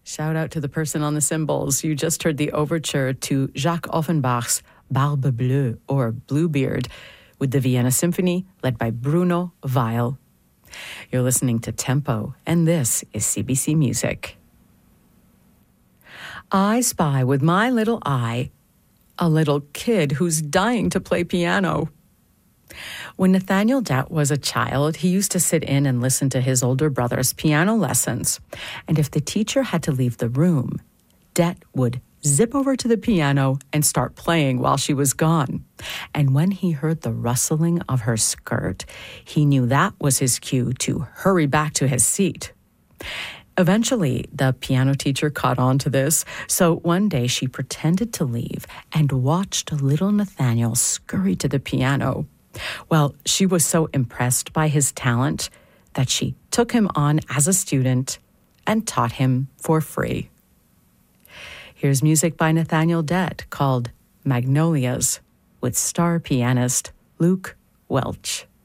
Shout out to the person on the cymbals. You just heard the overture to Jacques Offenbach's Barbe Bleue, or Bluebeard, with the Vienna Symphony, led by Bruno Weil. You're listening to Tempo, and this is CBC Music. I spy with my little eye a little kid who's dying to play piano. When Nathaniel Dett was a child, he used to sit in and listen to his older brother's piano lessons. And if the teacher had to leave the room, Dett would zip over to the piano and start playing while she was gone. And when he heard the rustling of her skirt, he knew that was his cue to hurry back to his seat. Eventually, the piano teacher caught on to this, so one day she pretended to leave and watched little Nathaniel scurry to the piano. Well, she was so impressed by his talent that she took him on as a student and taught him for free. Here's music by Nathaniel Dett called Magnolias with star pianist Luke Welch.